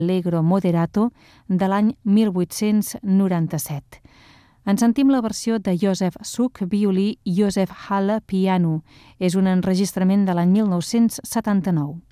Allegro Moderato de l'any 1897. En sentim la versió de Josef Suk, violí, i Josef Halle, piano. És un enregistrament de l'any 1979.